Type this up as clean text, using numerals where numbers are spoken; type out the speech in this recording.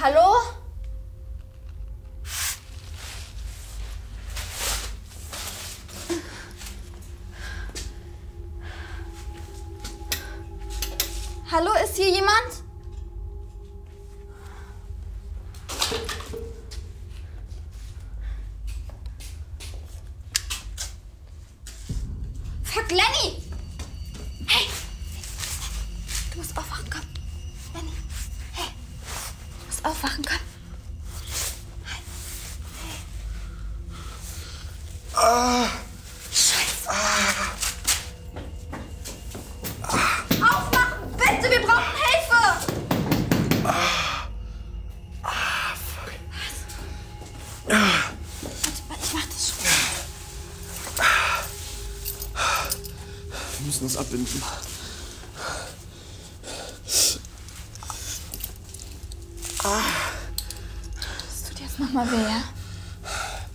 Hallo? Hallo, ist hier jemand? Fuck, Lenny! Hey! Du musst aufwachen, komm. Lenny, hey! Du musst aufwachen, komm. Hey. Hey. Scheiße! Aufwachen, bitte! Wir brauchen Hilfe! Fuck. Warte, ich mach das schon. Wir müssen uns abbinden. Das tut jetzt nochmal weh, ja?